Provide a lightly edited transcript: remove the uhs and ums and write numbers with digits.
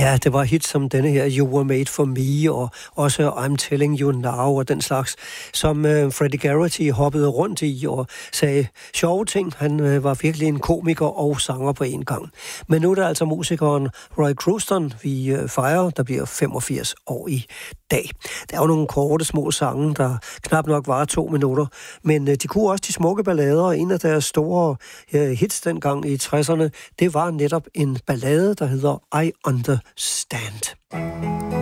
Ja, det var hit som denne her You Were Made For Me, og også I'm Telling You Now og den slags, som Freddie Garrity hoppede rundt i og sagde sjove ting. Han var virkelig en komiker og sanger på en gang. Men nu er der altså musikeren Roy Cruston, vi fejrer, der bliver 85 år i dag. Der er jo nogle korte små sange, der knap nok var 2 minutter, men de kunne også de smukke ballader, og en af deres store hits dengang i 60'erne, det var netop en ballade, der hedder I Understand.